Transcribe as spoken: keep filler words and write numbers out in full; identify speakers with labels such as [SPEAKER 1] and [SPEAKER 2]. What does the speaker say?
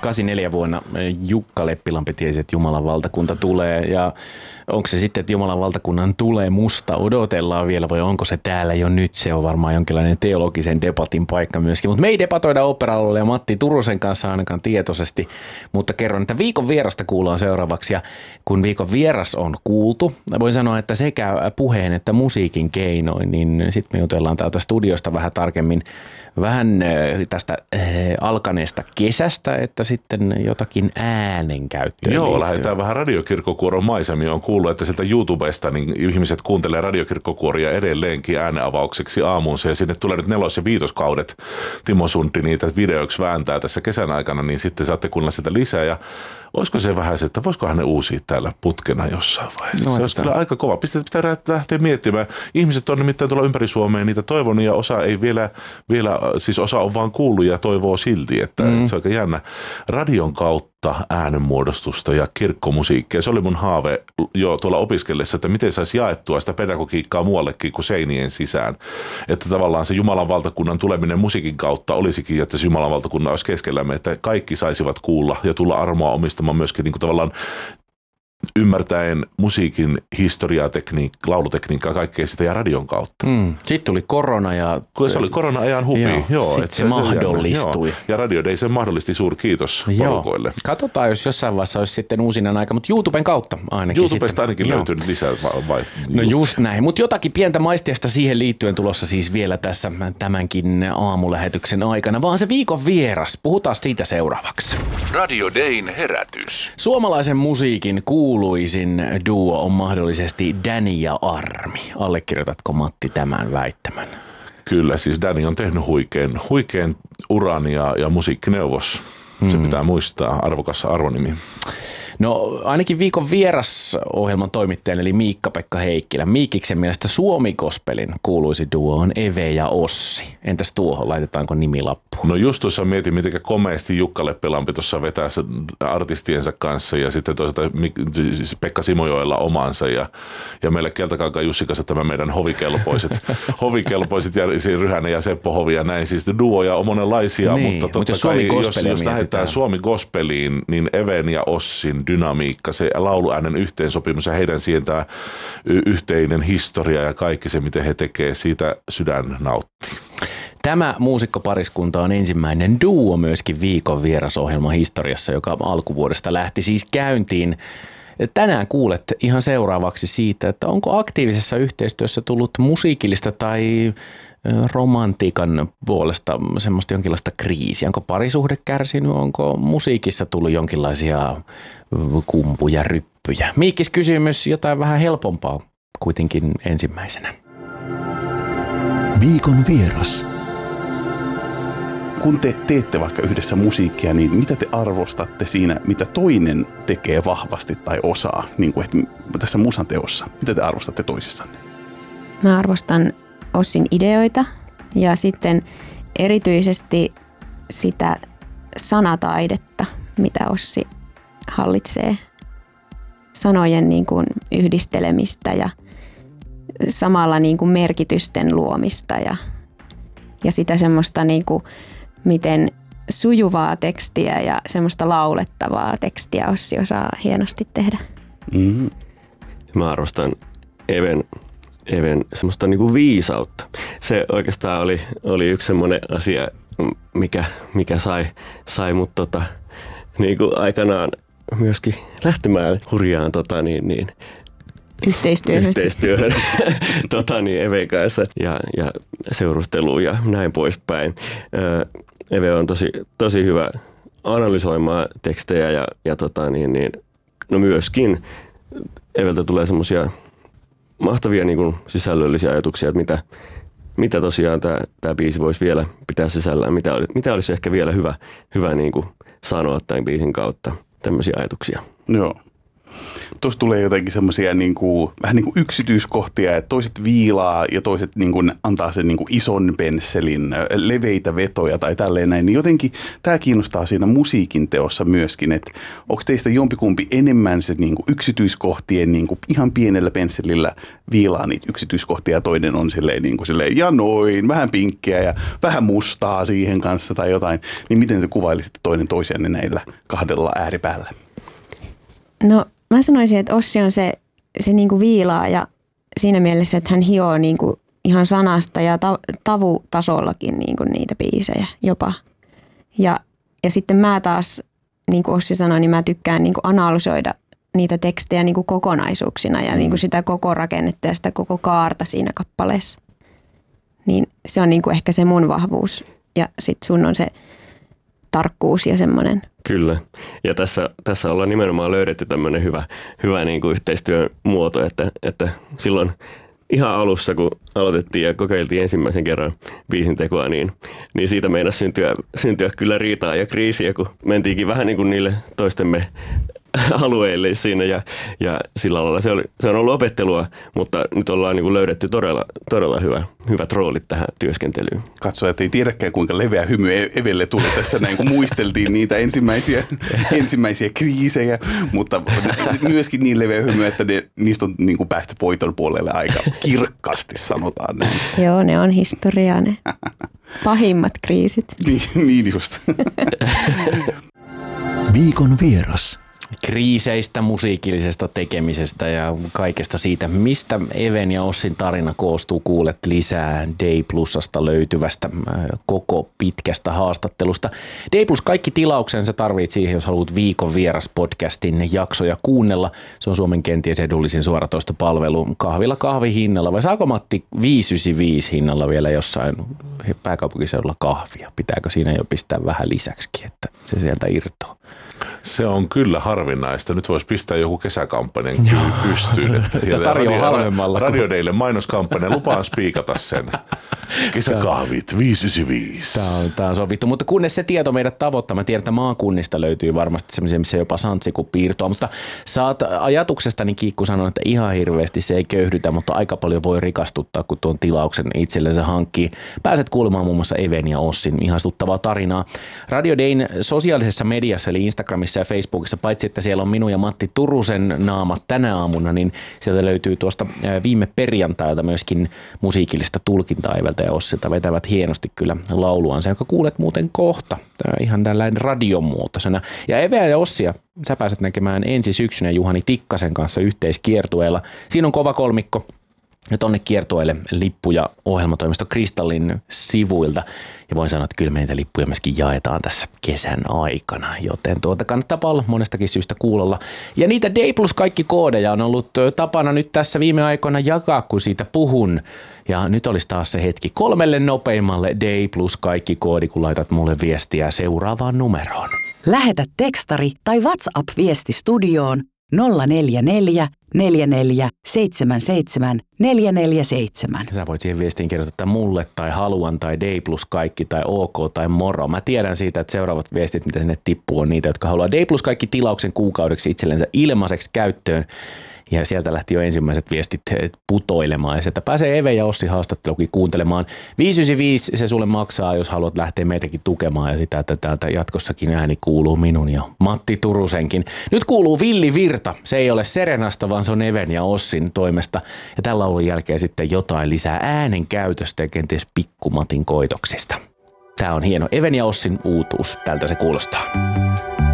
[SPEAKER 1] kahdeksankymmentäneljä vuonna Jukka Leppilampi tiesi, että Jumalan valtakunta tulee ja onko se sitten, että Jumalan valtakunnan tulee musta, odotellaan vielä vai onko se täällä jo nyt, se on varmaan jonkinlainen teologisen debatin paikka myöskin, mutta me ei debatoida Ooppera-alueella ja Matti Turusen kanssa ainakaan tietoisesti, mutta kerron, että viikon vierasta kuullaan seuraavaksi ja kun viikon vieras on kuultu, voin sanoa, että sekä puheen että musiikin keinoin, niin sitten me jutellaan täältä studiosta vähän tarkemmin vähän tästä alkaneesta kesästä, että sitten jotakin äänenkäyttöön.
[SPEAKER 2] Joo,
[SPEAKER 1] liittyen.
[SPEAKER 2] lähdetään vähän radiokirkkokuoron maisemia. On kuullut, että sieltä YouTubesta niin ihmiset kuuntelee radiokirkkokuoria edelleenkin äänenavaukseksi aamuunsa. Ja sinne tulee nyt nelos- ja viitoskaudet. Timo Sundin niitä videoiksi vääntää tässä kesän aikana, niin sitten saatte kuunnella sitä lisää. Ja olisiko se vähän se, että voisikohan ne uusia täällä putkena jossain vaiheessa? No, se olisi kyllä aika kova. Pitää, pitää lähteä miettimään. Ihmiset on nimittäin tuolla ympäri Suomea niitä toivonut ja osa ei vielä, vielä siis osa on vaan kuullut ja toivoo silti, että, mm. että se on aika jännä. Radion kautta äänenmuodostusta ja kirkkomusiikkia. Se oli mun haave jo tuolla opiskellessa, että miten saisi jaettua sitä pedagogiikkaa muuallekin kuin seinien sisään. Että tavallaan se Jumalan valtakunnan tuleminen musiikin kautta olisikin, että se Jumalan valtakunnan olisi keskellämme, että kaikki saisivat kuulla ja tulla armoa omistamaan myöskin niin kuin tavallaan ymmärtäen musiikin historiaa, tekniik- laulutekniikkaa, kaikkea sitä ja radion kautta.
[SPEAKER 1] Mm. Sitten tuli korona ja...
[SPEAKER 2] Kun se oli korona-ajan hupi.
[SPEAKER 1] Joo,
[SPEAKER 2] joo,
[SPEAKER 1] sitten se, se mahdollistui.
[SPEAKER 2] Joo. Ja Radio Day sen mahdollisti, suuri kiitos porukoille.
[SPEAKER 1] Katsotaan, jos jossain vaiheessa olisi sitten uusinen aika, mutta YouTuben kautta ainakin.
[SPEAKER 2] YouTubesta
[SPEAKER 1] sitten.
[SPEAKER 2] ainakin joo. löytyy lisää. Vai, vai,
[SPEAKER 1] no just näin, mutta jotakin pientä maistiasta siihen liittyen tulossa siis vielä tässä tämänkin aamulähetyksen aikana, vaan se viikon vieras. Puhutaan siitä seuraavaksi.
[SPEAKER 3] Radio Dayn herätys.
[SPEAKER 1] Suomalaisen musiikin kuuluisin duo on mahdollisesti Danny ja Armi. Allekirjoitatko Matti tämän väittämän?
[SPEAKER 2] Kyllä, siis Danny on tehnyt huikean, huikean uran ja, ja musiikkineuvos. Se hmm. pitää muistaa, arvokas arvonimi.
[SPEAKER 1] No ainakin viikon vieras-ohjelman toimittajan eli Miikka-Pekka Heikkilä. Miikiksen mielestä Suomi-gospelin kuuluisi duo on Eve ja Ossi. Entäs tuohon, laitetaanko nimilappu?
[SPEAKER 2] No just tuossa mietin, miten komeasti Jukka Leppilampi tuossa vetää artistiensa kanssa ja sitten toisaalta Pekka Simojoella omansa ja, ja meille Keltakankaan Jussi kanssa tämä meidän hovikelpoiset, hovikelpoiset ja Ryhänen ja Seppo Hovi ja näin. Siis duoja on monenlaisia,
[SPEAKER 1] niin,
[SPEAKER 2] mutta totta
[SPEAKER 1] mutta
[SPEAKER 2] kai jos,
[SPEAKER 1] jos
[SPEAKER 2] lähdetään Suomi-gospeliin, niin Even ja Ossin dynamiikka, se lauluäänen yhteensopimus ja heidän siihen tämä yhteinen historia ja kaikki se, miten he tekee, siitä sydän nauttii.
[SPEAKER 1] Tämä muusikkopariskunta on ensimmäinen duo myöskin viikon vierasohjelman historiassa, joka alkuvuodesta lähti siis käyntiin. Tänään kuulet ihan seuraavaksi siitä, että onko aktiivisessa yhteistyössä tullut musiikillista tai romantiikan puolesta semmoista jonkinlaista kriisiä. Onko parisuhde kärsinyt, onko musiikissa tullut jonkinlaisia kumpuja, ryppyjä? Miikkis kysymys, jotain vähän helpompaa kuitenkin ensimmäisenä.
[SPEAKER 4] Viikon vieras. Kun te teette vaikka yhdessä musiikkia, niin mitä te arvostatte siinä, mitä toinen tekee vahvasti tai osaa, niin kuin että tässä musan teossa? Mitä te arvostatte toisissanne?
[SPEAKER 5] Mä arvostan Ossin ideoita ja sitten erityisesti sitä sanataidetta, mitä Ossi hallitsee. Sanojen niin kuin yhdistelemistä ja samalla niin kuin merkitysten luomista ja, ja sitä semmoista niin kuin, miten sujuvaa tekstiä ja semmoista laulettavaa tekstiä Ossi osaa hienosti tehdä.
[SPEAKER 4] Mm-hmm.
[SPEAKER 6] Mä arvostan Even, Even semmoista niinku viisautta. Se oikeastaan oli, oli yksi semmoinen asia, mikä, mikä sai, sai mut tota, niinku aikanaan myöskin lähtemään hurjaan tota, niin, niin,
[SPEAKER 5] Yhteistyöhön.
[SPEAKER 6] Yhteistyöhön tota, niin Even kanssa ja, ja seurusteluun ja näin poispäin. Eve on tosi, tosi hyvä analysoimaan tekstejä ja, ja tota, niin, niin, no myöskin Eveltä tulee semmoisia mahtavia niin kuin sisällöllisiä ajatuksia, että mitä, mitä tosiaan tämä, tämä biisi voisi vielä pitää sisällään, mitä, oli, mitä olisi ehkä vielä hyvä, hyvä niin kuin sanoa tämän biisin kautta, tämmöisiä ajatuksia.
[SPEAKER 4] Joo. Tuossa tulee jotenkin semmoisia niin kuin, vähän niin kuin yksityiskohtia, että toiset viilaa ja toiset niin kuin antaa sen niin kuin ison pensselin, leveitä vetoja tai tälleen näin. Niin jotenkin tämä kiinnostaa siinä musiikin teossa myöskin, että onko teistä jompikumpi enemmän se niin kuin yksityiskohtien niin kuin ihan pienellä pensselillä viilaa niitä yksityiskohtia ja toinen on silleen, niin kuin silleen ja noin, vähän pinkkiä ja vähän mustaa siihen kanssa tai jotain. Niin miten te kuvailisitte toinen toisianne näillä kahdella ääripäällä?
[SPEAKER 5] No mä sanoisin, että Ossi on se, se niinku viilaa ja siinä mielessä, että hän hioo niinku ihan sanasta ja ta- tavutasollakin niinku niitä biisejä jopa. Ja, ja sitten mä taas, niin kuin Ossi sanoi, niin mä tykkään niinku analysoida niitä tekstejä niinku kokonaisuuksina ja niinku sitä koko rakennetta ja sitä koko kaarta siinä kappaleessa. Niin se on niinku ehkä se mun vahvuus ja sit sun on se tarkkuus ja semmoinen.
[SPEAKER 6] Kyllä. Ja tässä, tässä ollaan nimenomaan löydetty tämmöinen hyvä, hyvä niin kuin yhteistyön muoto, että, että silloin ihan alussa, kun aloitettiin ja kokeiltiin ensimmäisen kerran biisin tekoa, niin, niin siitä meinasi syntyä, syntyä kyllä riitaa ja kriisiä, kun mentiinkin vähän niin kuin niille toistemme alueille siinä ja, ja sillä lailla se, oli, se on ollut opettelua, mutta nyt ollaan niin kuin löydetty todella, todella hyvä, hyvät roolit tähän työskentelyyn.
[SPEAKER 4] Katso, että ei tiedäkään kuinka leveä hymy Evelle tuli tässä näin, kun muisteltiin niitä ensimmäisiä, ensimmäisiä kriisejä, mutta myöskin niin leveä hymy, että ne, niistä on niin kuin päästy voiton puolelle aika kirkkaasti, sanotaan näin.
[SPEAKER 5] Joo, ne on historiaa ne pahimmat kriisit.
[SPEAKER 4] Niin, niin just.
[SPEAKER 3] Viikon vieras.
[SPEAKER 1] Kriiseistä, musiikillisesta tekemisestä ja kaikesta siitä, mistä Even ja Ossin tarina koostuu, kuulet lisää Day Plusasta löytyvästä koko pitkästä haastattelusta. Day Plus kaikki tilauksen sä tarvit siihen, jos haluat Viikon vieras podcastin jaksoja kuunnella. Se on Suomen kenties edullisin suoratoistopalvelu kahvilla kahvihinnalla. Vai saako Matti viisisataayhdeksänkymmentäviisi hinnalla vielä jossain pääkaupunkiseudulla kahvia? Pitääkö siinä jo pistää vähän lisäksikin, että se sieltä irtoaa?
[SPEAKER 2] Se on kyllä harvinaista. Nyt voisi pistää joku kesäkampanjan pystyyn. Että
[SPEAKER 1] tarjoaa halvemmalla.
[SPEAKER 2] Radio Daylle mainoskampanja. Lupaan spiikata sen. Kesäkahvit viisisataayhdeksänkymmentäviisi.
[SPEAKER 1] Tämä on, tämä on sovittu, mutta kunnes se tieto meidät tavoittaa. Mä tiedän, että maakunnista löytyy varmasti semmoisia, missä jopa santsikuppi irtoaa, mutta saat ajatuksestani Kiikku sanoa, että ihan hirveästi se ei köyhdytä, mutta aika paljon voi rikastuttaa, kun tuon tilauksen itsellensä hankkii. Pääset kuulemaan muun muassa Even ja Ossin ihastuttavaa tarinaa. Radio Dayn sosiaalisessa mediassa, eli Instagramissa ja Facebookissa, paitsi että siellä on minun ja Matti Turusen naamat tänä aamuna, niin sieltä löytyy tuosta viime perjantailta myöskin musiikillista tulkintaa Eveltä ja Ossilta. Vetävät hienosti kyllä lauluansa, joka kuulet muuten kohta. Tämä ihan tällainen radiomuotoisena. Ja Eveä ja Ossia sä pääset näkemään ensi syksynä Juhani Tikkasen kanssa yhteiskiertueella. Siinä on kova kolmikko. Ja tonne kiertueelle lippuja ohjelmatoimisto Kristallin sivuilta. Ja voin sanoa, että kyllä meitä lippuja myöskin jaetaan tässä kesän aikana, joten tuota kannattaa olla monestakin syystä kuulolla. Ja niitä Day Plus kaikki koodeja on ollut tapana nyt tässä viime aikoina jakaa, kun siitä puhun. Ja nyt olisi taas se hetki kolmelle nopeimmalle Day Plus kaikki koodi, kun laitat mulle viestiä seuraavaan numeroon.
[SPEAKER 7] Lähetä tekstari tai WhatsApp-viesti studioon nolla neljä neljä neljä neljä seitsemän seitsemän neljä neljä seitsemän.
[SPEAKER 1] Sä voit siihen viestiin kirjoittaa mulle tai haluan tai Day Plus kaikki tai OK tai moro. Mä tiedän siitä, että seuraavat viestit, mitä sinne tippuu, on niitä, jotka haluaa Day Plus kaikki tilauksen kuukaudeksi itsellensä ilmaiseksi käyttöön. Ja sieltä lähti jo ensimmäiset viestit putoilemaan. Ja sieltä pääsee Eve ja Ossi haastattelukin kuuntelemaan. viisi yhdeksänkymmentäviisi se sulle maksaa, jos haluat lähteä meitäkin tukemaan. Ja sitä, että täältä jatkossakin ääni kuuluu minun ja Matti Turusenkin. Nyt kuuluu Villi Virta. Se ei ole Serenasta, vaan se on Even ja Ossin toimesta. Ja tällä laulun jälkeen sitten jotain lisää äänen käytöstä ja kenties pikkumatin koitoksista. Tää on hieno Even ja Ossin uutuus. Tältä se kuulostaa.